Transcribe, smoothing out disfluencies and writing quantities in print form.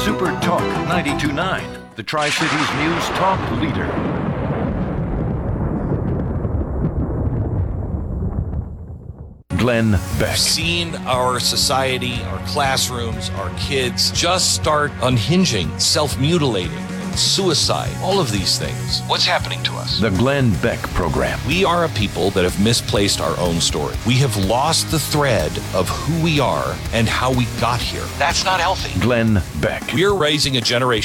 Super Talk 92.9, the Tri-Cities News Talk leader. Glenn Beck. Seeing our society, our classrooms, our kids just start unhinging, self-mutilating, suicide, all of these things. What's happening to us? The Glenn Beck Program. We are a people that have misplaced our own story. We have lost the thread of who we are and how we got here. That's not healthy. Glenn Beck. We're raising a generation